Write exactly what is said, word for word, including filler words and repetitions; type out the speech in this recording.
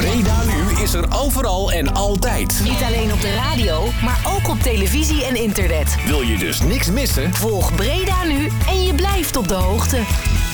Breda Nu is er overal en altijd. Niet alleen op de radio, maar ook op televisie en internet. Wil je dus niks missen? Volg Breda Nu en je blijft op de hoogte.